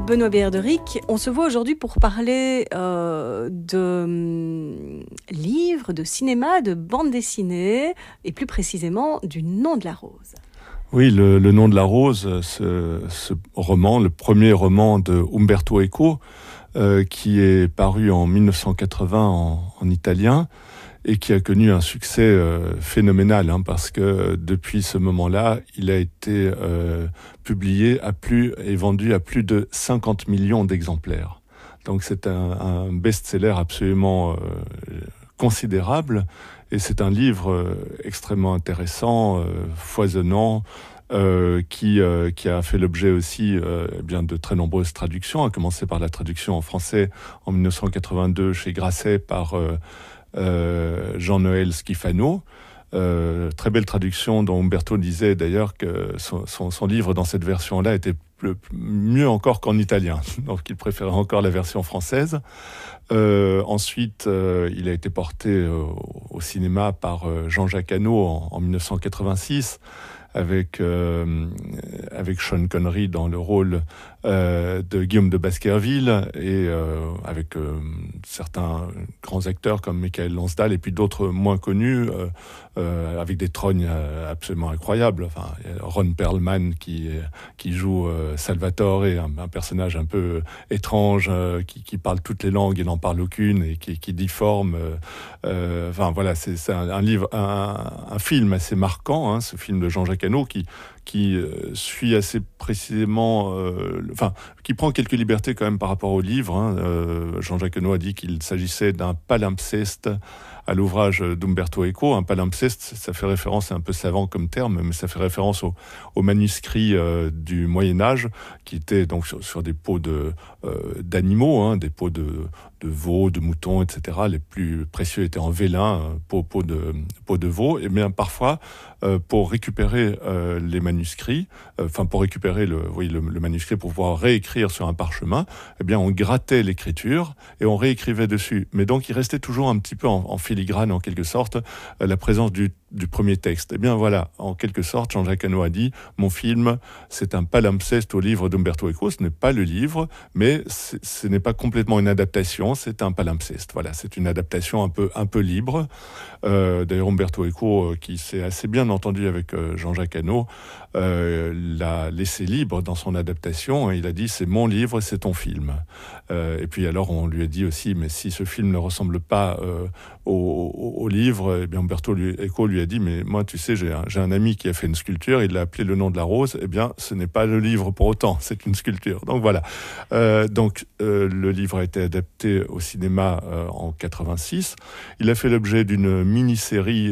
Benoît Béerderic, on se voit aujourd'hui pour parler de livres, de cinéma, de bande dessinée, et plus précisément du Nom de la Rose. Oui, le Nom de la Rose, ce roman, le premier roman de Umberto Eco, qui est paru en 1980 en italien, et qui a connu un succès phénoménal, parce que depuis ce moment-là, il a été publié et vendu à plus de 50 millions d'exemplaires. Donc c'est un best-seller absolument considérable, et c'est un livre extrêmement intéressant, foisonnant, qui a fait l'objet aussi de très nombreuses traductions, à commencer par la traduction en français en 1982 chez Grasset par Jean-Noël Schifano. Très belle traduction dont Umberto disait d'ailleurs que son livre dans cette version-là était mieux encore qu'en italien, donc il préférait encore la version française. Ensuite, il a été porté au cinéma par Jean-Jacques Hano en 1986, avec Sean Connery dans le rôle de Guillaume de Baskerville, et avec certains grands acteurs comme Michael Lonsdale, et puis d'autres moins connus, avec des trognes absolument incroyables. Enfin, Ron Perlman qui joue Salvatore, un personnage un peu étrange, qui parle toutes les langues et n'en parle aucune, et qui est difforme. Enfin voilà, c'est un film assez marquant, ce film de Jean-Jacques Hano qui suit assez précisément, qui prend quelques libertés quand même par rapport au livre. Jean-Jacques Hano a dit qu'il s'agissait d'un palimpseste à l'ouvrage d'Umberto Eco. Un palimpseste, ça fait référence, c'est un peu savant comme terme, mais ça fait référence au manuscrit du Moyen-Âge, qui était donc sur des peaux d'animaux, des peaux de veaux, de moutons, etc. Les plus précieux étaient en vélin, peaux de veau. Et bien parfois, pour récupérer les manuscrits, pour récupérer le manuscrit pour pouvoir réécrire sur un parchemin, eh bien on grattait l'écriture et on réécrivait dessus. Mais donc il restait toujours un petit peu en filigrane, en quelque sorte, la présence du premier texte. Eh bien voilà, en quelque sorte, Jean-Jacques Hano a dit « Mon film, c'est un palimpseste au livre d'Umberto Eco ». Ce n'est pas le livre, mais ce n'est pas complètement une adaptation, c'est un palimpseste. Voilà, c'est une adaptation un peu libre. D'ailleurs, Umberto Eco, qui s'est assez bien entendu avec Jean-Jacques Hano, l'a laissé libre dans son adaptation, et il a dit « C'est mon livre, c'est ton film ». Et puis alors, on lui a dit aussi « Mais si ce film ne ressemble pas au livre », eh bien Umberto Eco lui a dit « Mais moi, tu sais, j'ai un ami qui a fait une sculpture, il l'a appelé Le Nom de la Rose. Eh bien, ce n'est pas le livre pour autant, c'est une sculpture. » Donc voilà. Le livre a été adapté au cinéma en 86. Il a fait l'objet d'une mini-série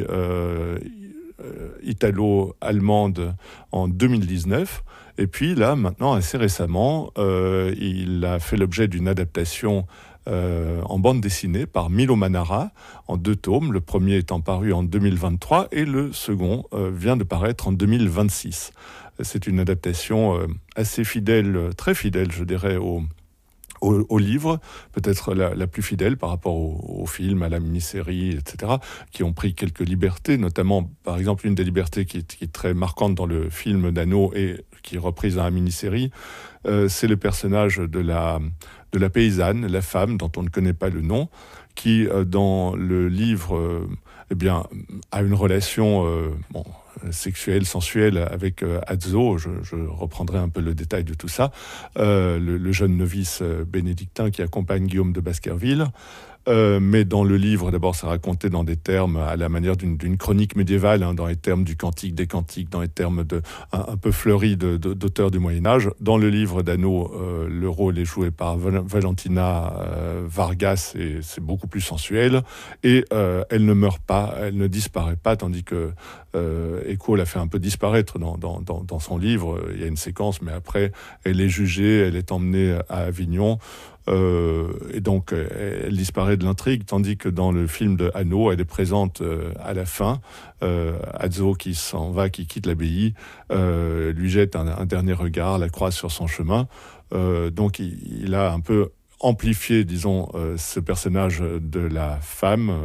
italo-allemande en 2019. Et puis là, maintenant, assez récemment, il a fait l'objet d'une adaptation en bande dessinée par Milo Manara en 2 tomes, le premier étant paru en 2023 et le second vient de paraître en 2026. C'est une adaptation assez fidèle, très fidèle, je dirais, au livre, peut-être la plus fidèle par rapport au film, à la mini-série, etc., qui ont pris quelques libertés, notamment, par exemple, une des libertés qui est très marquante dans le film d'Hano et qui est reprise dans la mini-série, c'est le personnage de la paysanne, la femme, dont on ne connaît pas le nom, qui, dans le livre, a une relation sexuelle, sensuelle avec Azzo. Je reprendrai un peu le détail de tout ça. Le jeune novice bénédictin qui accompagne Guillaume de Baskerville. Mais dans le livre, d'abord, c'est raconté dans des termes à la manière d'une chronique médiévale, dans les termes du cantique des cantiques, dans les termes un peu fleuris d'auteurs du Moyen-Âge. Dans le livre d'Hano, le rôle est joué par Valentina Vargas, et c'est beaucoup plus sensuel. Et elle ne meurt pas, elle ne disparaît pas, tandis que Eco l'a fait un peu disparaître dans son livre. Il y a une séquence, mais après, elle est jugée, elle est emmenée à Avignon. Et donc elle disparaît de l'intrigue, tandis que dans le film de Hano, elle est présente à la fin. Azzo qui s'en va, qui quitte l'abbaye, lui jette un dernier regard, la croise sur son chemin. Donc il a un peu amplifier, disons, ce personnage de la femme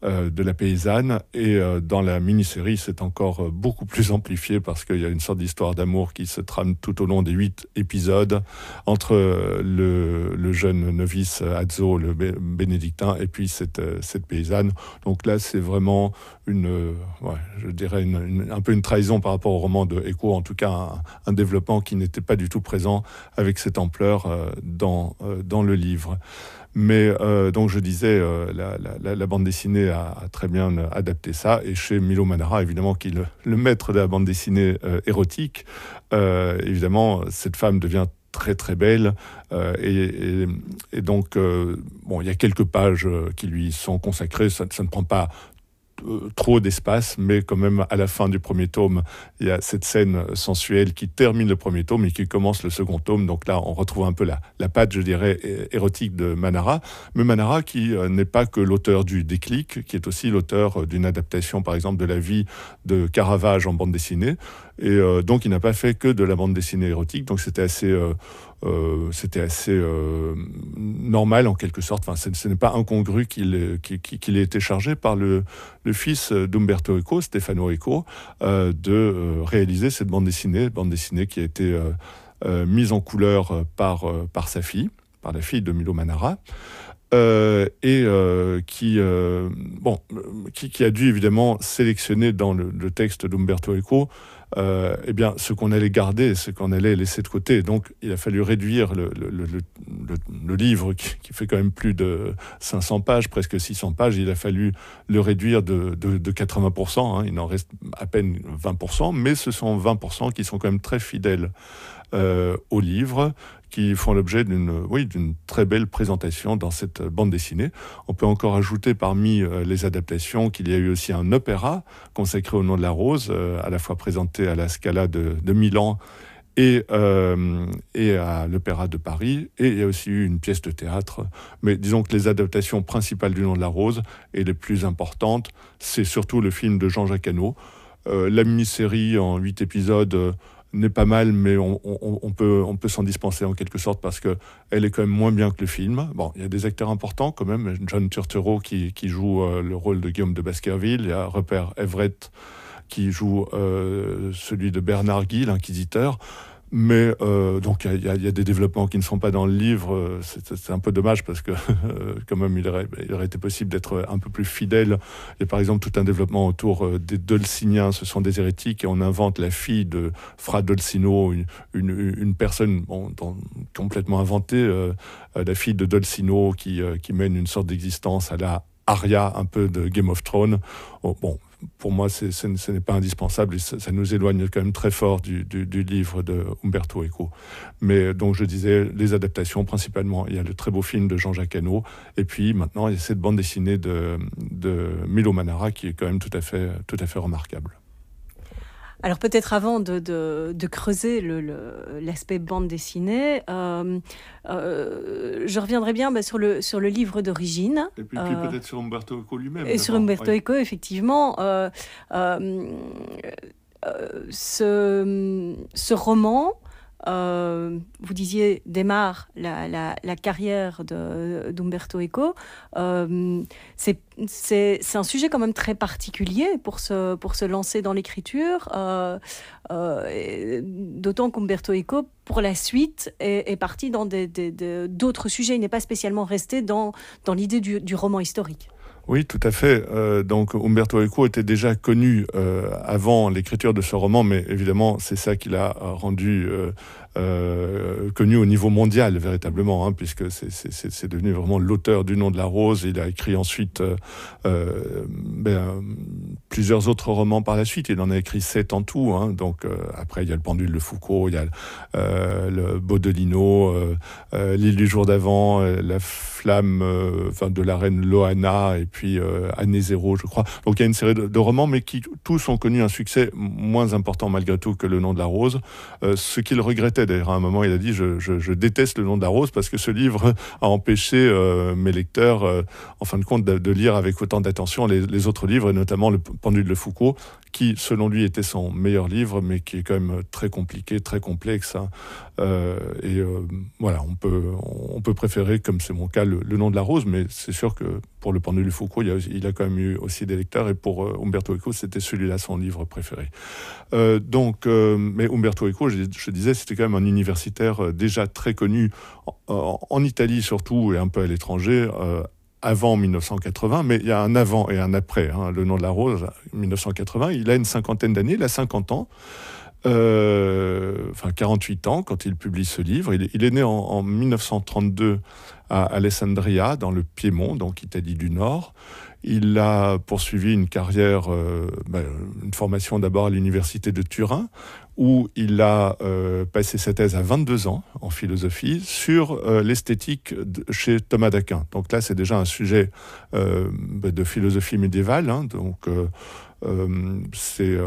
de la paysanne. Et dans la mini-série, c'est encore beaucoup plus amplifié parce qu'il y a une sorte d'histoire d'amour qui se trame tout au long des 8 épisodes entre le jeune novice Azzo, le bénédictin, et puis cette paysanne. Donc là, c'est vraiment je dirais un peu une trahison par rapport au roman de Eco, en tout cas un développement qui n'était pas du tout présent avec cette ampleur dans le livre. Mais donc je disais, la bande dessinée a très bien adapté ça, et chez Milo Manara, évidemment, qui est le maître de la bande dessinée érotique, évidemment, cette femme devient très très belle, et donc il y a quelques pages qui lui sont consacrées, ça ne prend pas trop d'espace, mais quand même à la fin du premier tome, il y a cette scène sensuelle qui termine le premier tome et qui commence le second tome. Donc là, on retrouve un peu la patte, je dirais, érotique de Manara. Mais Manara qui n'est pas que l'auteur du Déclic, qui est aussi l'auteur d'une adaptation, par exemple, de la vie de Caravage en bande dessinée. Et donc, il n'a pas fait que de la bande dessinée érotique. Donc, c'était assez normal en quelque sorte. Enfin, ce n'est pas incongru qu'il ait été chargé par le fils d'Umberto Eco, Stefano Eco, de réaliser cette bande dessinée qui a été mise en couleur par sa fille, par la fille de Milo Manara. Qui a dû évidemment sélectionner dans le texte d'Umberto Eco ce qu'on allait garder, ce qu'on allait laisser de côté. Donc il a fallu réduire le livre qui fait quand même plus de 500 pages, presque 600 pages. Il a fallu le réduire de 80%, il en reste à peine 20%, mais ce sont 20% qui sont quand même très fidèles au livre, qui font l'objet d'une très belle présentation dans cette bande dessinée. On peut encore ajouter parmi les adaptations qu'il y a eu aussi un opéra consacré au nom de la rose, à la fois présenté à la Scala de Milan et à l'Opéra de Paris, et il y a aussi eu une pièce de théâtre. Mais disons que les adaptations principales du nom de la rose et les plus importantes, c'est surtout le film de Jean-Jacques Hano. La mini-série en 8 épisodes n'est pas mal, mais on peut s'en dispenser en quelque sorte parce qu'elle est quand même moins bien que le film. Bon, il y a des acteurs importants quand même, John Turturro qui joue le rôle de Guillaume de Baskerville, il y a Rupert Everett qui joue celui de Bernard Guy, l'inquisiteur. Mais donc il y a des développements qui ne sont pas dans le livre. C'est un peu dommage parce que quand même il aurait été possible d'être un peu plus fidèle. Il y a par exemple tout un développement autour des Dolciniens, ce sont des hérétiques, et on invente la fille de Fra Dolcino, une personne complètement inventée, la fille de Dolcino qui mène une sorte d'existence à la Arya, un peu de Game of Thrones. Bon, pour moi, ce n'est pas indispensable, et ça nous éloigne quand même très fort du livre de Umberto Eco. Mais donc, je disais, les adaptations, principalement, il y a le très beau film de Jean-Jacques Hano, et puis maintenant, il y a cette bande dessinée de Milo Manara qui est quand même tout à fait remarquable. Alors peut-être avant de creuser l'aspect bande dessinée, je reviendrai bien sur le livre d'origine. Et puis peut-être sur Umberto Eco lui-même. Et sur Umberto Eco, effectivement. Ce roman, vous disiez, démarre la carrière d'Umberto Eco. C'est un sujet quand même très particulier pour se lancer dans l'écriture, d'autant qu'Umberto Eco, pour la suite, est parti dans d'autres sujets. Il n'est pas spécialement resté dans l'idée du roman historique. Oui, tout à fait. Donc Umberto Eco était déjà connu avant l'écriture de ce roman, mais évidemment, c'est ça qui l'a rendu connu au niveau mondial, véritablement, puisque c'est devenu vraiment l'auteur du Nom de la Rose. Il a écrit ensuite plusieurs autres romans par la suite. Il en a écrit 7 en tout. Donc après, il y a Le Pendule de Foucault, il y a le Bodelino, L'île du jour d'avant, La flamme de la reine Loana, et puis Année Zéro, je crois. Donc il y a une série de romans, mais qui tous ont connu un succès moins important malgré tout que Le Nom de la Rose. Ce qu'il regrettait d'ailleurs, à un moment, il a dit je déteste Le Nom de la Rose parce que ce livre a empêché mes lecteurs, en fin de compte, de lire avec autant d'attention les autres livres, et notamment Le Pendule de Foucault, qui, selon lui, était son meilleur livre, mais qui est quand même très compliqué, très complexe. Voilà, on peut préférer, comme c'est mon cas, le Nom de la Rose, mais c'est sûr que pour Le Pendule de Foucault, il a quand même eu aussi des lecteurs, et pour Umberto Eco, c'était celui-là son livre préféré. Mais Umberto Eco, je disais, c'était quand même un universitaire déjà très connu en Italie surtout, et un peu à l'étranger, avant 1980, mais il y a un avant et un après. Le nom de la rose, 1980, il a une cinquantaine d'années, il a 50 ans. 48 ans quand il publie ce livre. Il est né en 1932 à Alessandria, dans le Piémont, donc Italie du Nord. Il a poursuivi une carrière, une formation d'abord à l'université de Turin, où il a passé sa thèse à 22 ans en philosophie sur l'esthétique chez Thomas d'Aquin. Donc là, c'est déjà un sujet de philosophie médiévale. C'est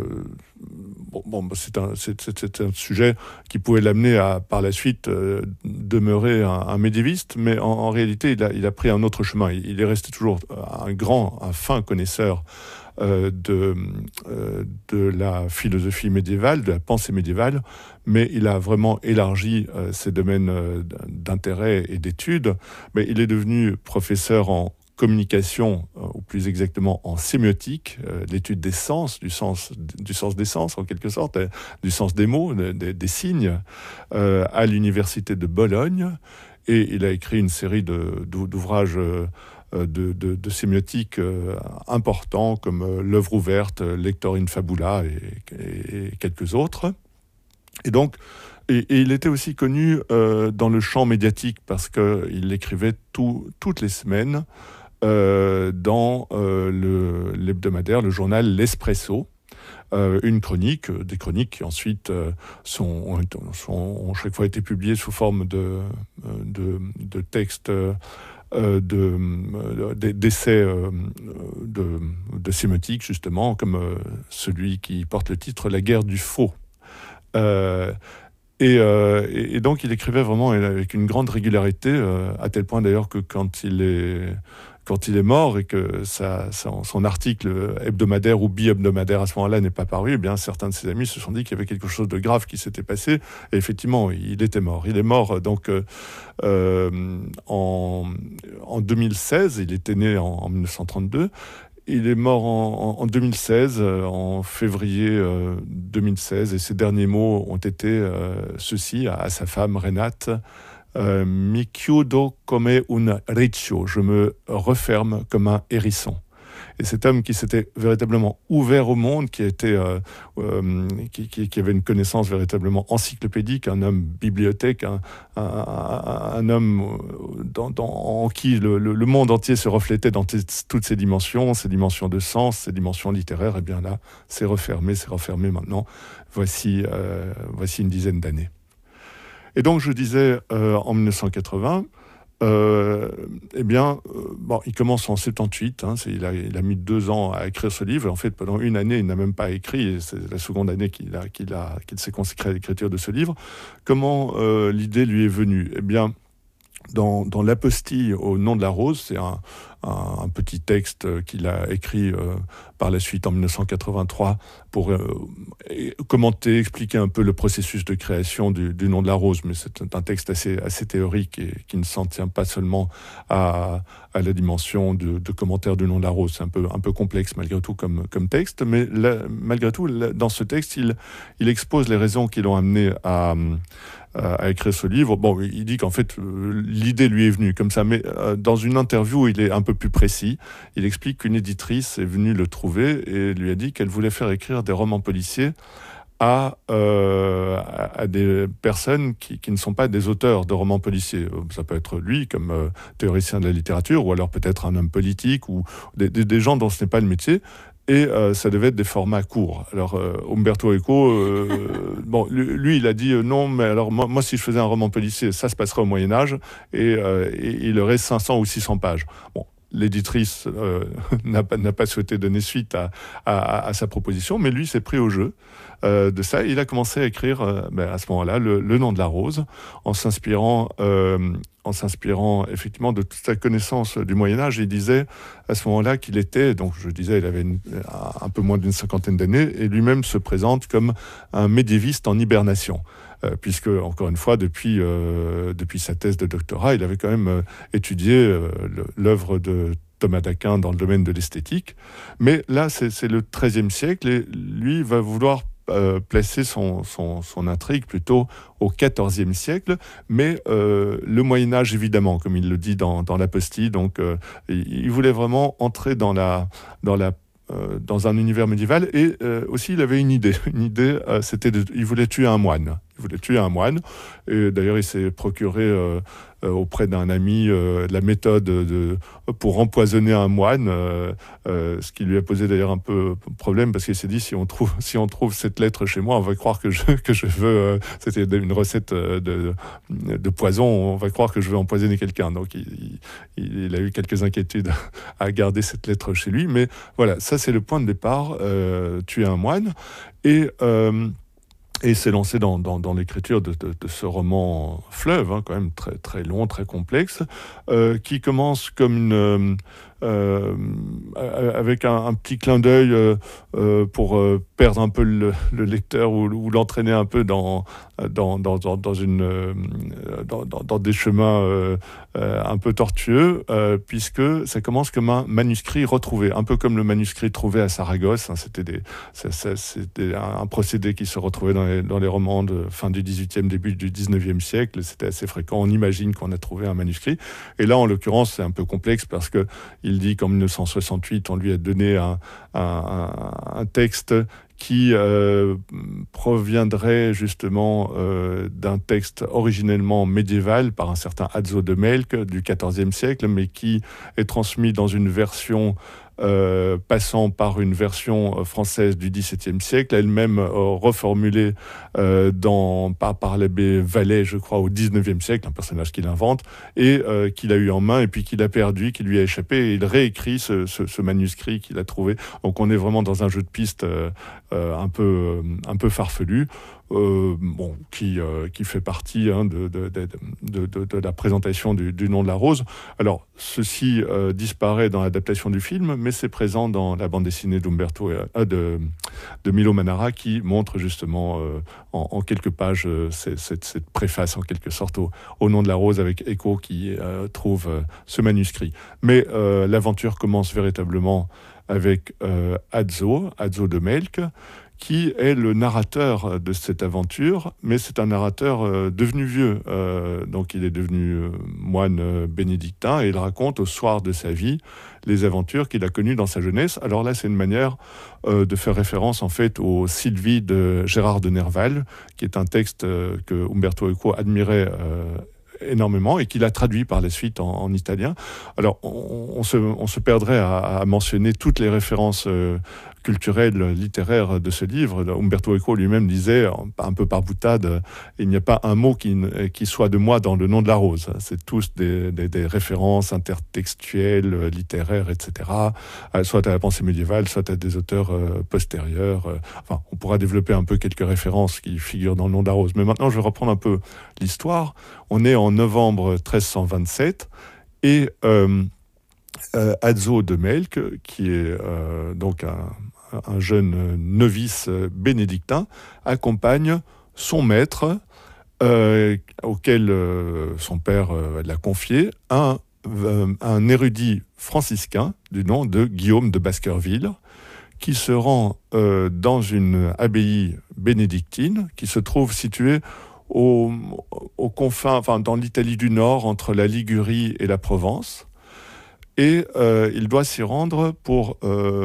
un sujet qui pouvait l'amener à, par la suite, demeurer un médiéviste, mais en réalité, il a pris un autre chemin. Il est resté toujours un fin connaisseur de la philosophie médiévale, de la pensée médiévale, mais il a vraiment élargi ses domaines d'intérêt et d'études. Mais il est devenu professeur en communication, ou plus exactement en sémiotique, l'étude des sens, du sens des sens en quelque sorte, du sens des mots, des signes, à l'université de Bologne. Et il a écrit une série d'ouvrages de sémiotique importants, comme L'œuvre ouverte, Lector in Fabula et quelques autres. Et donc, et il était aussi connu dans le champ médiatique, parce qu'il écrivait toutes les semaines dans l'hebdomadaire, le journal L'Espresso, des chroniques qui ensuite ont chaque fois été publiées sous forme de textes, d'essais de sémiotique, justement, comme celui qui porte le titre « La guerre du faux ». Et donc il écrivait vraiment avec une grande régularité, à tel point d'ailleurs que quand il est mort et que son article hebdomadaire ou bi-hebdomadaire à ce moment-là n'est pas paru, eh bien certains de ses amis se sont dit qu'il y avait quelque chose de grave qui s'était passé. Et effectivement, il était mort. Il est mort donc en 2016. Il était né en 1932. Il est mort en 2016, en février 2016, et ses derniers mots ont été ceux-ci à sa femme Renate. Mi chiudo come un riccio, je me referme comme un hérisson. Et cet homme qui s'était véritablement ouvert au monde, qui avait une connaissance véritablement encyclopédique, un homme bibliothèque, un homme en qui le monde entier se reflétait dans toutes ses dimensions de sens, ses dimensions littéraires, et bien là, c'est refermé maintenant. Voici une dizaine d'années. Et donc, je disais, en 1980, il commence en 78. Il a mis 2 ans à écrire ce livre. Et en fait, pendant une année, il n'a même pas écrit. Et c'est la seconde année qu'il s'est consacré à l'écriture de ce livre. Comment l'idée lui est venue ? Eh bien, dans l'apostille au nom de la rose, c'est un petit texte qu'il a écrit par la suite en 1983 pour commenter, expliquer un peu le processus de création du nom de la rose, mais c'est un texte assez théorique et qui ne s'en tient pas seulement à la dimension de commentaire du nom de la rose. C'est un peu complexe malgré tout comme texte, mais malgré tout, dans ce texte, il expose les raisons qui l'ont amené à écrire ce livre. Bon, il dit qu'en fait, l'idée lui est venue comme ça, mais dans une interview, il est un peu plus précis. Il explique qu'une éditrice est venue le trouver et lui a dit qu'elle voulait faire écrire des romans policiers à des personnes qui ne sont pas des auteurs de romans policiers. Ça peut être lui, comme théoricien de la littérature, ou alors peut-être un homme politique, ou des gens dont ce n'est pas le métier. Et ça devait être des formats courts. Alors, Umberto Eco, lui, il a dit non, mais alors moi, si je faisais un roman policier, ça se passerait au Moyen-Âge, et il aurait 500 ou 600 pages. Bon, l'éditrice n'a pas souhaité donner suite à sa proposition, mais lui s'est pris au jeu de ça. Il a commencé à écrire à ce moment-là le nom de la rose, en s'inspirant effectivement de toute sa connaissance du Moyen-Âge. Il disait à ce moment-là qu'il était, donc je disais, il avait un peu moins d'une cinquantaine d'années, et lui-même se présente comme un médiéviste en hibernation. Puisque, encore une fois, depuis sa thèse de doctorat, il avait quand même étudié l'œuvre de Thomas d'Aquin dans le domaine de l'esthétique. Mais là, c'est le XIIIe siècle et lui va vouloir placer son intrigue plutôt au XIVe siècle, mais le Moyen-Âge, évidemment, comme il le dit dans l'Apostille. Donc, il voulait vraiment entrer dans un univers médiéval et aussi il avait une idée. C'était il voulait tuer un moine. Et d'ailleurs, il s'est procuré auprès d'un ami la méthode pour empoisonner un moine, ce qui lui a posé d'ailleurs un peu problème parce qu'il s'est dit si on trouve cette lettre chez moi, on va croire que je veux. C'était une recette de poison. On va croire que je veux empoisonner quelqu'un. Donc il a eu quelques inquiétudes à garder cette lettre chez lui. Mais voilà, ça c'est le point de départ. Tuer un moine et s'est lancé dans l'écriture de ce roman fleuve, quand même très, très long, très complexe, qui commence comme avec un petit clin d'œil pour perdre un peu le lecteur ou l'entraîner un peu dans des chemins un peu tortueux, puisque ça commence comme un manuscrit retrouvé, un peu comme le manuscrit trouvé à Saragosse. C'était un procédé qui se retrouvait dans les romans de fin du XVIIIe, début du XIXe siècle. C'était assez fréquent. On imagine qu'on a trouvé un manuscrit. Et là, en l'occurrence, c'est un peu complexe parce que il dit qu'en 1968, on lui a donné un texte qui proviendrait justement d'un texte originellement médiéval par un certain Adzo de Melk du XIVe siècle, mais qui est transmis dans une version passant par une version française du XVIIe siècle, elle-même reformulée par l'abbé Vallet, je crois, au XIXe siècle, un personnage qu'il invente, et qu'il a eu en main, et puis qu'il a perdu, qui lui a échappé, et il réécrit ce manuscrit qu'il a trouvé. Donc on est vraiment dans un jeu de pistes un peu farfelu, qui fait partie de la présentation du nom de la rose. Alors, ceci disparaît dans l'adaptation du film, mais c'est présent dans la bande dessinée de Milo Manara, qui montre justement en quelques pages cette préface, en quelque sorte, au nom de la rose, avec Eco qui trouve ce manuscrit. Mais l'aventure commence véritablement avec Adzo de Melk, qui est le narrateur de cette aventure, mais c'est un narrateur devenu vieux. Donc il est devenu moine bénédictin et il raconte au soir de sa vie les aventures qu'il a connues dans sa jeunesse. Alors là, c'est une manière de faire référence en fait au Sylvie de Gérard de Nerval, qui est un texte que Umberto Eco admirait énormément et qu'il a traduit par la suite en italien. Alors, on se perdrait à mentionner toutes les références culturelles, littéraires de ce livre. Umberto Eco lui-même disait, un peu par boutade, il n'y a pas un mot qui soit de moi dans le nom de la rose. C'est tous des références intertextuelles, littéraires, etc. Soit à la pensée médiévale, soit à des auteurs postérieurs. Enfin, on pourra développer un peu quelques références qui figurent dans le nom de la rose. Mais maintenant, je vais reprendre un peu l'histoire. On est en novembre 1327 et Adzo de Melk, qui est donc un jeune novice bénédictin, accompagne son maître, auquel son père l'a confié, un érudit franciscain du nom de Guillaume de Baskerville, qui se rend dans une abbaye bénédictine qui se trouve située aux confins, dans l'Italie du Nord, entre la Ligurie et la Provence. Et il doit s'y rendre pour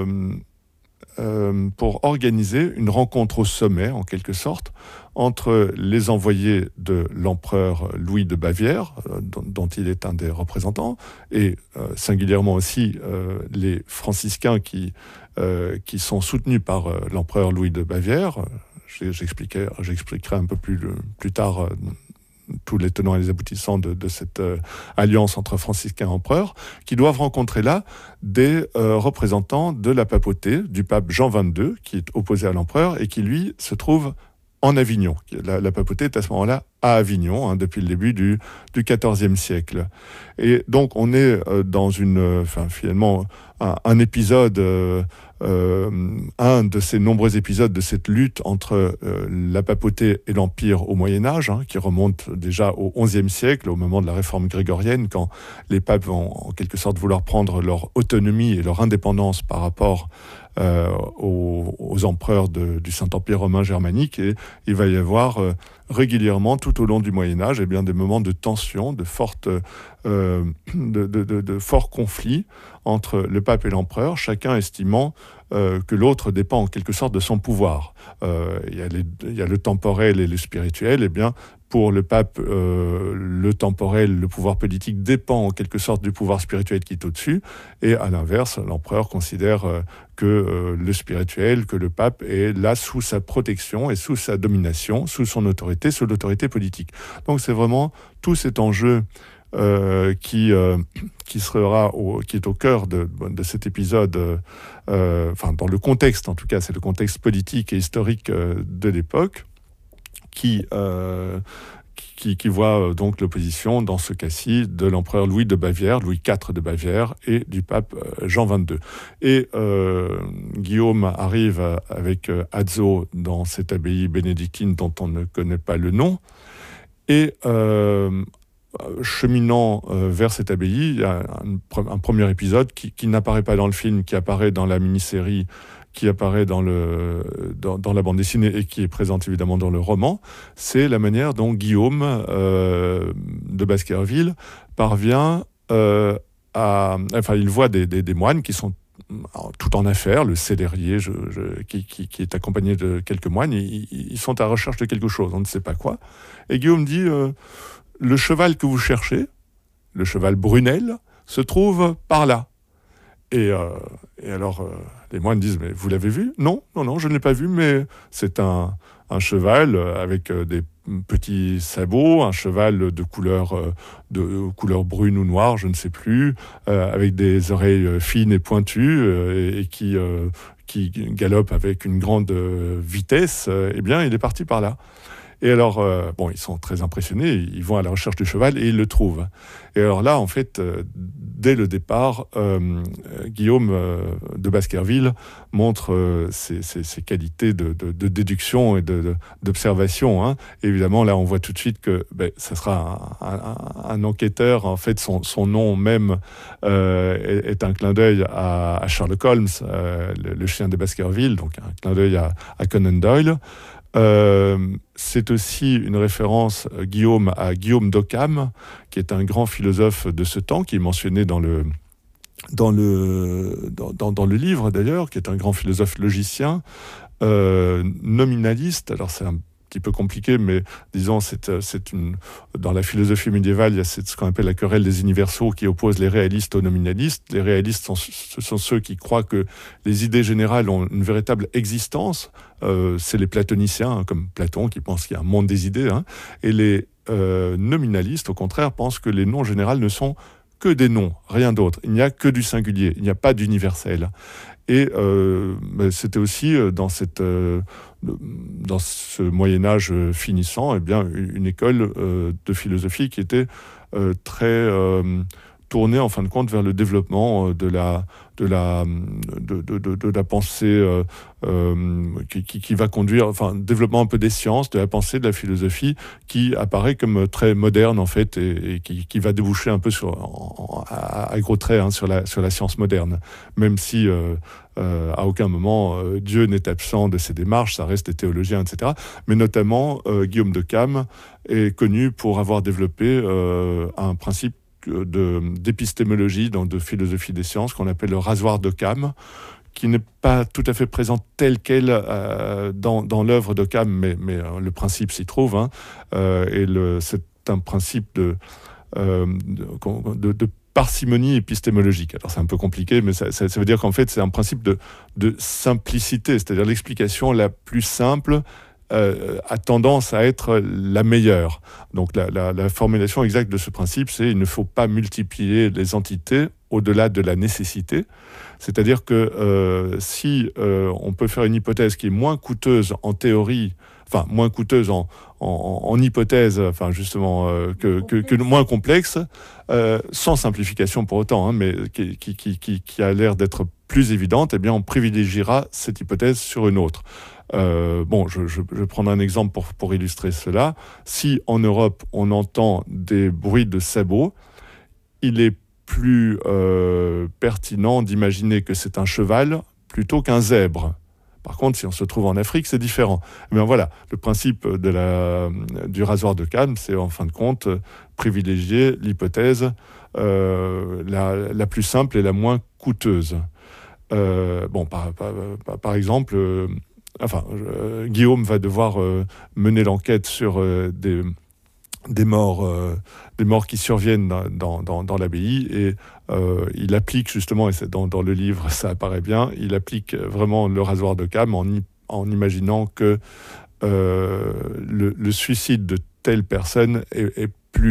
organiser une rencontre au sommet, en quelque sorte, entre les envoyés de l'empereur Louis de Bavière, dont il est un des représentants, et singulièrement aussi les franciscains qui sont soutenus par l'empereur Louis de Bavière. J'expliquerai un peu plus tard tous les tenants et les aboutissants de cette alliance entre franciscains et empereurs, qui doivent rencontrer là des représentants de la papauté, du pape Jean XXII, qui est opposé à l'empereur et qui, lui, se trouve en Avignon. La papauté est à ce moment-là à Avignon, depuis le début du XIVe siècle. Et donc, on est dans finalement un épisode un de ces nombreux épisodes de cette lutte entre la papauté et l'Empire au Moyen-Âge, qui remonte déjà au XIe siècle, au moment de la réforme grégorienne, quand les papes vont en quelque sorte vouloir prendre leur autonomie et leur indépendance par rapport aux empereurs du Saint-Empire romain germanique. Et il va y avoir régulièrement, tout au long du Moyen-Âge, des moments de tension, de forts conflits entre le pape et l'empereur, chacun estimant que l'autre dépend en quelque sorte de son pouvoir. Il y a le temporel et le spirituel. Pour le pape, le temporel, le pouvoir politique dépend en quelque sorte du pouvoir spirituel qui est au-dessus. Et à l'inverse, l'empereur considère que le spirituel, que le pape est là sous sa protection et sous sa domination, sous son autorité, sous l'autorité politique. Donc c'est vraiment tout cet enjeu qui est au cœur de cet épisode, dans le contexte en tout cas, c'est le contexte politique et historique de l'époque, qui voit donc l'opposition, dans ce cas-ci, de l'empereur Louis IV de Bavière, et du pape Jean XXII. Et Guillaume arrive avec Azzo dans cette abbaye bénédictine dont on ne connaît pas le nom, et cheminant vers cette abbaye, il y a un premier épisode qui n'apparaît pas dans le film, qui apparaît dans la mini-série, qui apparaît dans la bande dessinée et qui est présente évidemment dans le roman. C'est la manière dont Guillaume de Baskerville parvient il voit des moines qui sont tout en affaires, le célérier qui est accompagné de quelques moines, ils sont à la recherche de quelque chose, on ne sait pas quoi. Et Guillaume dit le cheval que vous cherchez, le cheval Brunel, se trouve par là. Et alors, les moines disent, mais vous l'avez vu ? Non, je ne l'ai pas vu, mais c'est un cheval avec des petits sabots, un cheval de couleur brune ou noire, je ne sais plus, avec des oreilles fines et pointues, et qui galope avec une grande vitesse. Il est parti par là. Et alors, ils sont très impressionnés, ils vont à la recherche du cheval et ils le trouvent. Et alors là, en fait, dès le départ, Guillaume de Baskerville montre ses qualités de déduction et d'observation. Évidemment, là, on voit tout de suite que ça sera un enquêteur. En fait, son nom même est un clin d'œil à Sherlock Holmes, le chien de Baskerville, donc un clin d'œil à Conan Doyle. C'est aussi une référence, à Guillaume d'Occam, qui est un grand philosophe de ce temps, qui est mentionné dans le livre d'ailleurs, qui est un grand philosophe logicien, nominaliste. Alors c'est un petit peu compliqué, mais disons, dans la philosophie médiévale, il y a ce qu'on appelle la querelle des universaux qui oppose les réalistes aux nominalistes. Les réalistes ce sont ceux qui croient que les idées générales ont une véritable existence. C'est les platoniciens, comme Platon, qui pensent qu'il y a un monde des idées. Et les nominalistes, au contraire, pensent que les noms généraux ne sont que des noms, rien d'autre. Il n'y a que du singulier, il n'y a pas d'universel. Et c'était aussi dans ce Moyen-Âge finissant, une école de philosophie qui était très tournée en fin de compte vers le développement de la pensée qui va conduire, développement un peu des sciences, de la pensée, de la philosophie, qui apparaît comme très moderne en fait, et qui va déboucher un peu à gros traits sur la science moderne, même si à aucun moment Dieu n'est absent de ses démarches, ça reste des théologiens, etc. Mais notamment Guillaume d'Occam est connu pour avoir développé un principe d'épistémologie, donc de philosophie des sciences, qu'on appelle le rasoir d'Occam, qui n'est pas tout à fait présent tel quel dans l'œuvre d'Occam, mais le principe s'y trouve. C'est un principe de parcimonie épistémologique. Alors c'est un peu compliqué, mais ça veut dire qu'en fait c'est un principe de simplicité, c'est-à-dire l'explication la plus simple a tendance à être la meilleure. Donc la formulation exacte de ce principe, c'est il ne faut pas multiplier les entités au-delà de la nécessité. C'est-à-dire que si on peut faire une hypothèse qui est moins coûteuse en théorie, moins coûteuse en hypothèse, justement, que moins complexe, sans simplification pour autant, mais qui a l'air d'être plus évidente, eh bien, on privilégiera cette hypothèse sur une autre. Je prends un exemple pour illustrer cela. Si en Europe, on entend des bruits de sabots, il est plus pertinent d'imaginer que c'est un cheval plutôt qu'un zèbre. Par contre, si on se trouve en Afrique, c'est différent. Mais voilà, le principe du rasoir de Kahn, c'est en fin de compte privilégier l'hypothèse la plus simple et la moins coûteuse. Par exemple, Guillaume va devoir mener l'enquête sur des morts qui surviennent dans l'abbaye, et il applique justement, et c'est dans le livre ça apparaît bien, il applique vraiment le rasoir de Kahn en imaginant que le suicide de telle personne est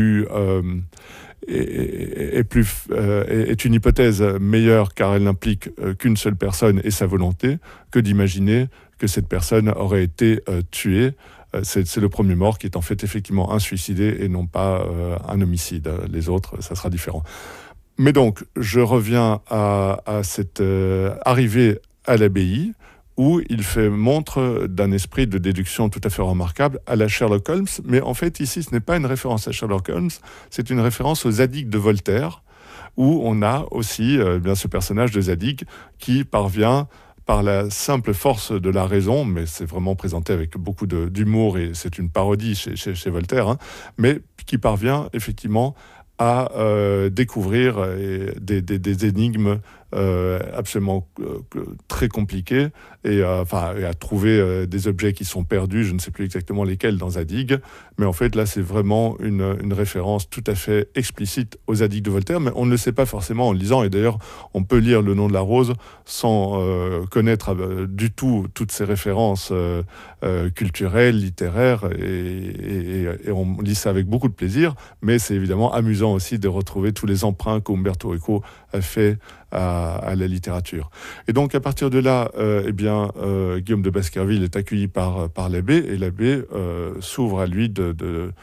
une hypothèse meilleure car elle n'implique qu'une seule personne et sa volonté, que d'imaginer que cette personne aurait été tuée. C'est le premier mort qui est en fait effectivement un suicidé et non pas un homicide. Les autres, ça sera différent. Mais donc, je reviens à cette arrivée à l'abbaye où il fait montre d'un esprit de déduction tout à fait remarquable à la Sherlock Holmes. Mais en fait, ici, ce n'est pas une référence à Sherlock Holmes, c'est une référence aux Zadig de Voltaire, où on a aussi bien ce personnage de Zadig qui parvient par la simple force de la raison, mais c'est vraiment présenté avec beaucoup d'humour et c'est une parodie chez Voltaire, hein, mais qui parvient effectivement à découvrir des énigmes absolument très compliquées et à trouver des objets qui sont perdus, je ne sais plus exactement lesquels dans Zadig, mais en fait là c'est vraiment une référence tout à fait explicite aux Zadig de Voltaire, mais on ne le sait pas forcément en le lisant, et d'ailleurs on peut lire Le Nom de la Rose sans connaître du tout toutes ces références culturelles, littéraires, et on lit ça avec beaucoup de plaisir, mais c'est évidemment amusant aussi de retrouver tous les emprunts qu'Umberto Eco a fait à la littérature. Et donc à partir de là, Guillaume de Baskerville est accueilli par l'abbé, et l'abbé s'ouvre à lui de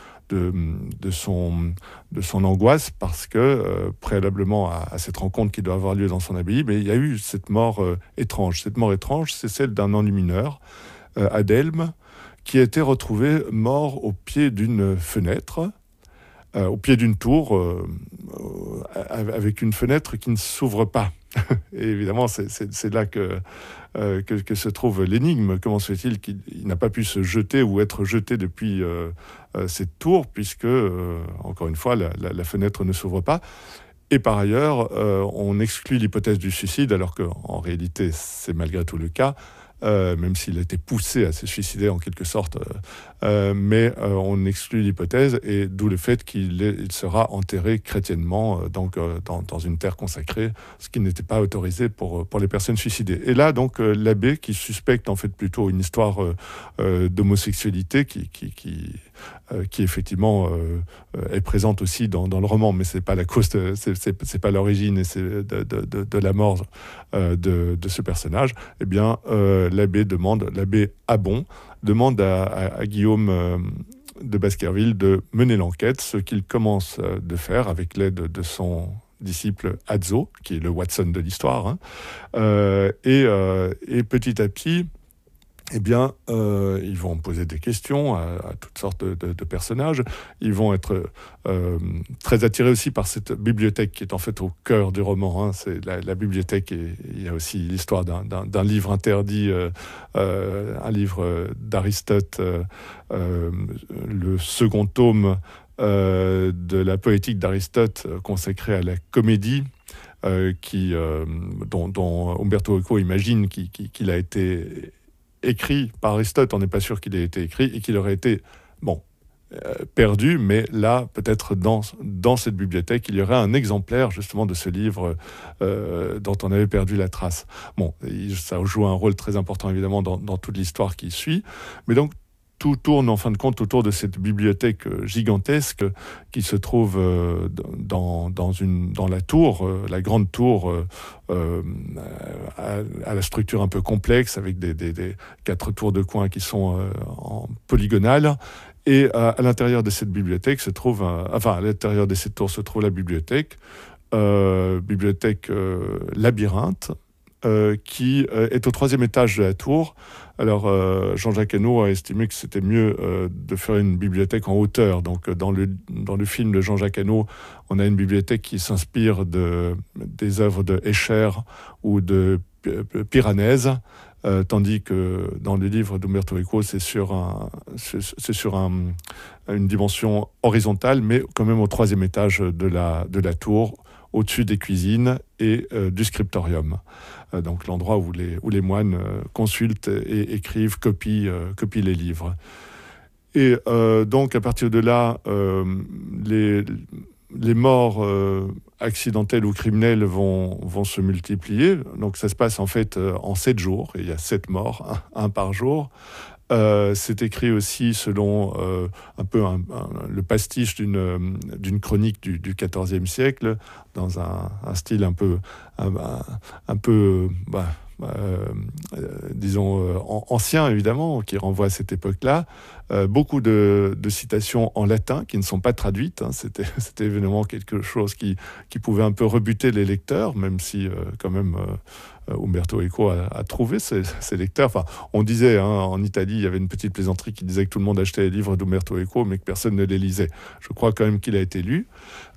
son angoisse, parce que préalablement à cette rencontre qui doit avoir lieu dans son abbaye, mais il y a eu cette mort étrange. Cette mort étrange, c'est celle d'un enlumineur à Delme, qui a été retrouvé mort au pied d'une fenêtre, au pied d'une tour, avec une fenêtre qui ne s'ouvre pas. Et évidemment, c'est là que se trouve l'énigme. Comment se fait-il qu'il n'a pas pu se jeter ou être jeté depuis cette tour, puisque, encore une fois, la fenêtre ne s'ouvre pas. Et par ailleurs, on exclut l'hypothèse du suicide, alors qu'en réalité, c'est malgré tout le cas, même s'il a été poussé à se suicider en quelque sorte, mais on exclut l'hypothèse, et d'où le fait qu'il sera enterré chrétiennement, dans une terre consacrée, ce qui n'était pas autorisé pour les personnes suicidées. Et là, donc, l'abbé, qui suspecte en fait plutôt une histoire d'homosexualité qui effectivement est présente aussi dans le roman, mais c'est pas la cause, c'est pas l'origine, et c'est de la mort de ce personnage. Eh bien, l'abbé Abon demande à Guillaume de Baskerville de mener l'enquête, ce qu'il commence de faire avec l'aide de son disciple Azzo, qui est le Watson de l'histoire, hein. Et petit à petit, eh bien, ils vont poser des questions à toutes sortes de personnages. Ils vont être très attirés aussi par cette bibliothèque qui est en fait au cœur du roman, hein. C'est la bibliothèque, et il y a aussi l'histoire d'un livre interdit, un livre d'Aristote, le second tome de la poétique d'Aristote, consacré à la comédie, dont Umberto Eco imagine qu'il a été écrit par Aristote. On n'est pas sûr qu'il ait été écrit, et qu'il aurait été perdu, mais là, peut-être dans cette bibliothèque, il y aurait un exemplaire justement de ce livre dont on avait perdu la trace. Bon, ça joue un rôle très important évidemment dans toute l'histoire qui suit, mais donc tout tourne en fin de compte autour de cette bibliothèque gigantesque qui se trouve dans la tour, la grande tour à la structure un peu complexe, avec des 4 tours de coin qui sont en polygonales. Et à l'intérieur de cette bibliothèque se trouve, à l'intérieur de cette tour se trouve la bibliothèque labyrinthe, qui est au 3e étage de la tour. Alors, Jean-Jacques Hano a estimé que c'était mieux de faire une bibliothèque en hauteur. Donc, dans le film de Jean-Jacques Hano, on a une bibliothèque qui s'inspire des œuvres de Escher ou de Piranèse, tandis que dans le livre d'Umberto Eco, c'est sur une dimension horizontale, mais quand même au 3e étage de la tour, au-dessus des cuisines et du scriptorium. Donc l'endroit où les moines consultent et écrivent, copient les livres. Et donc à partir de là, les morts accidentelles ou criminelles vont se multiplier. Donc ça se passe en fait en 7 jours. Et il y a 7 morts, un par jour. C'est écrit aussi selon un peu le pastiche d'une chronique du XIVe siècle, dans un style un peu disons ancien évidemment, qui renvoie à cette époque-là. Beaucoup de citations en latin qui ne sont pas traduites. C'était évidemment quelque chose qui pouvait un peu rebuter les lecteurs, même si quand même Umberto Eco a trouvé ses lecteurs. Enfin, on disait en Italie, il y avait une petite plaisanterie qui disait que tout le monde achetait les livres d'Umberto Eco, mais que personne ne les lisait. Je crois quand même qu'il a été lu.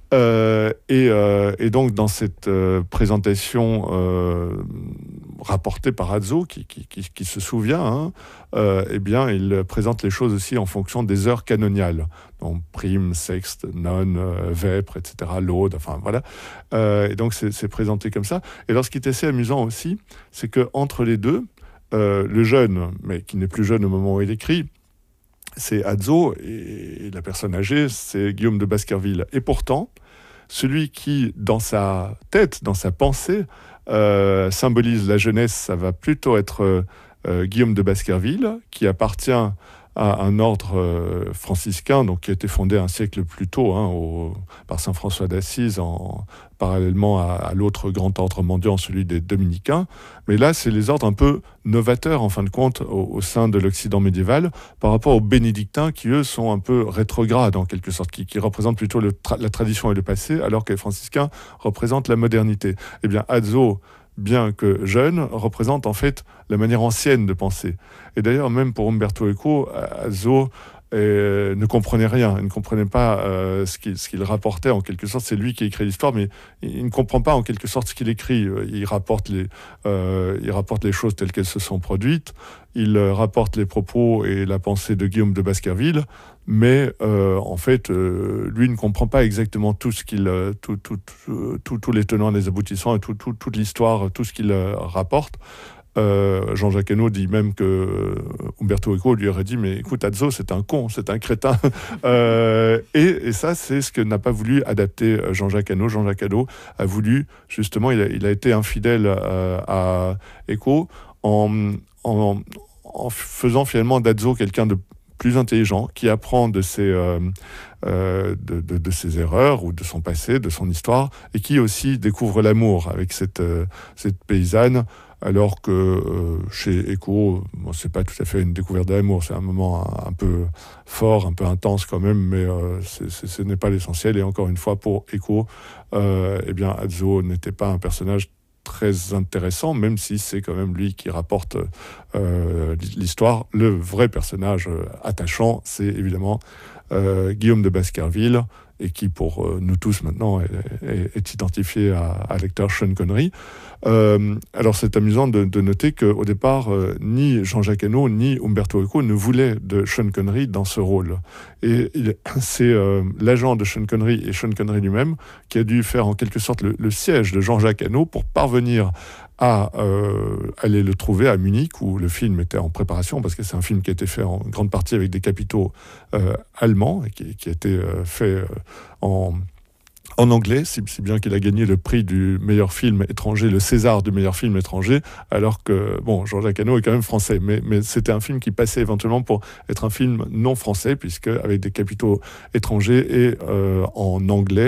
Et donc dans cette présentation rapportée par Azzo, qui se souvient, eh bien il présente les choses aussi en fonction des heures canoniales, donc prime, sexte, none, vêpres, etc., laude, enfin voilà. Et donc c'est présenté comme ça. Et alors ce qui est assez amusant aussi, c'est que entre les deux, le jeune, mais qui n'est plus jeune au moment où il écrit, c'est Azzo, et la personne âgée, c'est Guillaume de Baskerville. Et pourtant, celui qui, dans sa tête, dans sa pensée, symbolise la jeunesse, ça va plutôt être Guillaume de Baskerville, qui appartient à un ordre franciscain, donc qui a été fondé un siècle plus tôt par saint François d'Assise, parallèlement à l'autre grand ordre mendiant, celui des dominicains. Mais là, c'est les ordres un peu novateurs, en fin de compte, au sein de l'Occident médiéval, par rapport aux bénédictins, qui, eux, sont un peu rétrogrades, en quelque sorte, qui représentent plutôt la tradition et le passé, alors que les franciscains représentent la modernité. Eh bien, Azzo, bien que jeune, représente en fait la manière ancienne de penser. Et d'ailleurs, même pour Umberto Eco, Azzo ne comprenait rien, il ne comprenait pas ce qu'il rapportait en quelque sorte. C'est lui qui écrit l'histoire, mais il ne comprend pas en quelque sorte ce qu'il écrit. Il rapporte les choses telles qu'elles se sont produites, il rapporte les propos et la pensée de Guillaume de Baskerville, mais en fait, lui ne comprend pas exactement tout ce tous les tenants et les aboutissants et toute l'histoire, tout ce qu'il rapporte. Jean-Jacques Hano dit même que Umberto Eco lui aurait dit mais écoute, Azzo c'est un con, c'est un crétin. Et ça c'est ce que n'a pas voulu adapter Jean-Jacques Hano. Jean-Jacques Hano a voulu justement, il a été infidèle à Eco en faisant finalement d'Azzo quelqu'un de plus intelligent, qui apprend de ses erreurs ou de son passé, de son histoire, et qui aussi découvre l'amour avec cette paysanne, alors que chez Eco, c'est pas tout à fait une découverte d'amour, c'est un moment un peu fort, un peu intense quand même, mais ce n'est pas l'essentiel. Et encore une fois, pour Eco, eh bien, Azzo n'était pas un personnage très intéressant, même si c'est quand même lui qui rapporte l'histoire. Le vrai personnage attachant, c'est évidemment Guillaume de Baskerville, et qui pour nous tous maintenant est identifié à l'acteur Sean Connery. Alors c'est amusant de noter qu'au départ, ni Jean-Jacques Hano ni Umberto Eco ne voulaient de Sean Connery dans ce rôle. Et c'est l'agent de Sean Connery et Sean Connery lui-même qui a dû faire en quelque sorte le siège de Jean-Jacques Hano pour parvenir à aller le trouver à Munich, où le film était en préparation, parce que c'est un film qui a été fait en grande partie avec des capitaux allemands, et qui a été fait en anglais, si bien qu'il a gagné le prix du meilleur film étranger, le César du meilleur film étranger, alors que, bon, Jean-Jacques Hano est quand même français, mais c'était un film qui passait éventuellement pour être un film non français, puisque avec des capitaux étrangers et en anglais,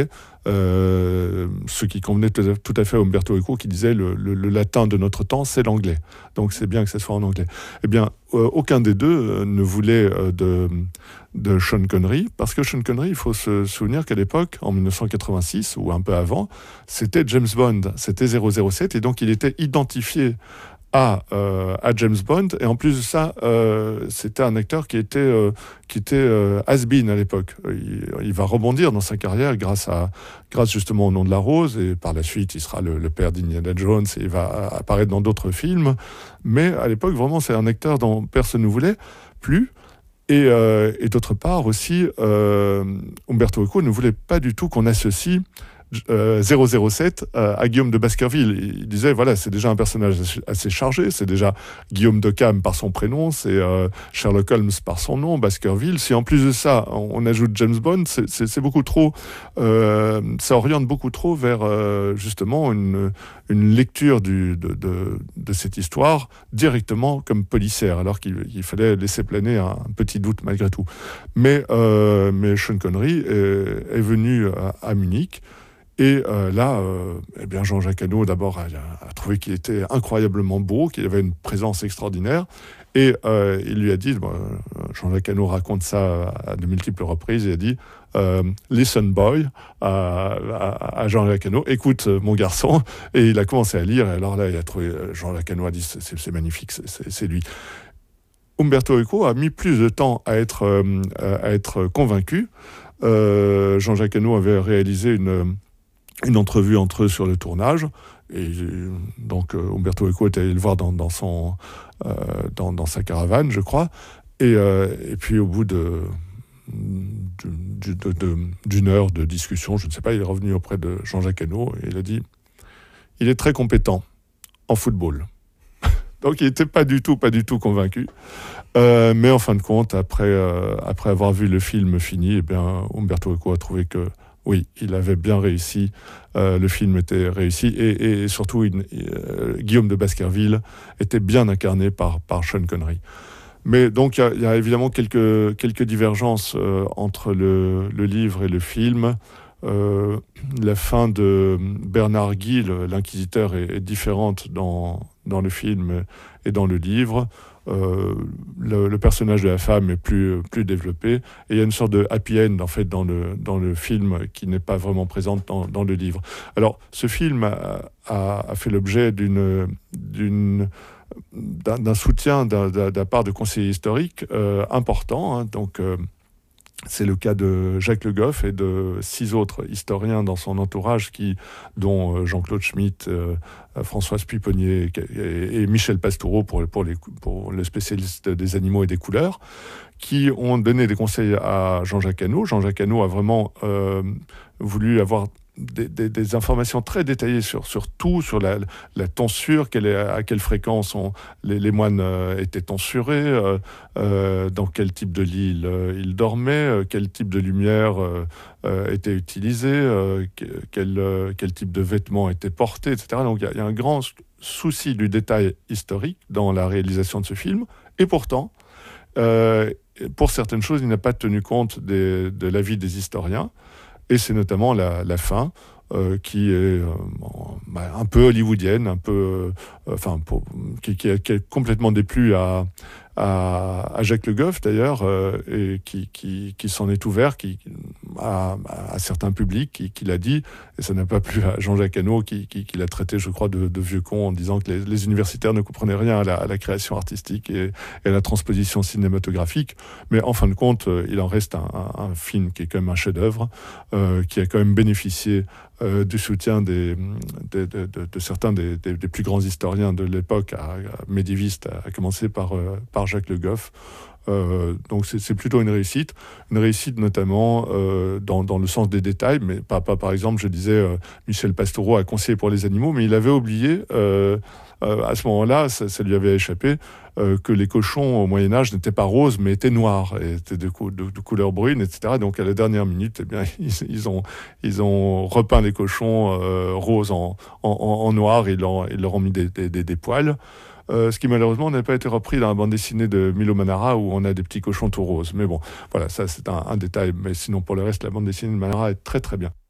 ce qui convenait tout à fait à Umberto Eco, qui disait le latin de notre temps, c'est l'anglais. Donc c'est bien que ça soit en anglais. Eh bien, aucun des deux ne voulait de Sean Connery, parce que Sean Connery, il faut se souvenir qu'à l'époque, en 1986 ou un peu avant, c'était James Bond, c'était 007, et donc il était identifié à James Bond, et en plus de ça, c'était un acteur qui était has-been à l'époque. Il va rebondir dans sa carrière grâce justement au Nom de la Rose, et par la suite il sera le père d'Indiana Jones, et il va apparaître dans d'autres films, mais à l'époque vraiment c'est un acteur dont personne ne voulait plus. Et d'autre part aussi, Umberto Eco ne voulait pas du tout qu'on associe 007 à Guillaume de Baskerville. Il disait, voilà, c'est déjà un personnage assez chargé, c'est déjà Guillaume d'Occam par son prénom, c'est Sherlock Holmes par son nom, Baskerville. Si en plus de ça, on ajoute James Bond, c'est beaucoup trop, ça oriente beaucoup trop vers justement une lecture de cette histoire directement comme policière, alors qu'il fallait laisser planer un petit doute malgré tout. Mais Sean Connery est venu à Munich. Et là, eh bien Jean-Jacques Hano, d'abord, a trouvé qu'il était incroyablement beau, qu'il avait une présence extraordinaire. Et il lui a dit, Jean-Jacques Hano raconte ça à de multiples reprises, il a dit « Listen boy » à Jean-Jacques Hano, « Écoute mon garçon ». Et il a commencé à lire, et alors là, il a trouvé, Jean-Jacques Hano a dit « C'est magnifique, c'est lui ». Umberto Eco a mis plus de temps à être convaincu. Jean-Jacques Hano avait réalisé une entrevue entre eux sur le tournage, et donc Umberto Eco était allé le voir dans sa caravane, je crois, et puis au bout d'une heure de discussion, je ne sais pas, il est revenu auprès de Jean-Jacques Hano et il a dit « Il est très compétent en football ». Donc il n'était pas du tout convaincu. Mais en fin de compte, après avoir vu le film fini, eh bien, Umberto Eco a trouvé que oui, il avait bien réussi, le film était réussi, et surtout Guillaume de Baskerville était bien incarné par Sean Connery. Mais donc il y a évidemment quelques divergences entre le livre et le film. La fin de Bernard Guy, l'inquisiteur, est différente dans le film et dans le livre. Le personnage de la femme est plus développé, et il y a une sorte de happy end en fait dans le film qui n'est pas vraiment présente dans le livre. Alors ce film a fait l'objet d'un soutien de la part de conseillers historiques importants, hein, donc c'est le cas de Jacques Le Goff et de 6 autres historiens dans son entourage, dont Jean-Claude Schmitt, Françoise Puponnier et Michel Pastoureau pour le spécialiste des animaux et des couleurs, qui ont donné des conseils à Jean-Jacques Hano. Jean-Jacques Hano a vraiment voulu avoir des informations très détaillées sur tout, sur la tonsure, à quelle fréquence les moines étaient tonsurés, dans quel type de lit ils dormaient, quel type de lumière était utilisé, quel type de vêtements étaient portés, etc. Donc il y a un grand souci du détail historique dans la réalisation de ce film, et pourtant, pour certaines choses, il n'a pas tenu compte de l'avis des historiens. Et c'est notamment la fin qui est un peu hollywoodienne, un peu, qui est complètement déplu à Jacques Le Goff d'ailleurs, et qui s'en est ouvert à certains publics, qui l'a dit, et ça n'a pas plu à Jean-Jacques Hano qui l'a traité, je crois, de vieux con, en disant que les universitaires ne comprenaient rien à la création artistique et à la transposition cinématographique. Mais en fin de compte, il en reste un film qui est quand même un chef-d'œuvre, qui a quand même bénéficié du soutien de certains des plus grands historiens de l'époque médiéviste, à commencer par Jacques Le Goff. Donc c'est plutôt une réussite notamment dans le sens des détails, mais pas par exemple, je disais, Michel Pastoureau a conseillé pour les animaux, mais il avait oublié, à ce moment-là, ça lui avait échappé, que les cochons au Moyen-Âge n'étaient pas roses, mais étaient noirs, et étaient de couleur brune, etc. Donc à la dernière minute, eh bien, ils ont repeint les cochons roses en noir, et ils leur ont mis des poils. Ce qui malheureusement n'a pas été repris dans la bande dessinée de Milo Manara, où on a des petits cochons tout roses. Mais bon, voilà, ça c'est un détail. Mais sinon, pour le reste, la bande dessinée de Manara est très très bien.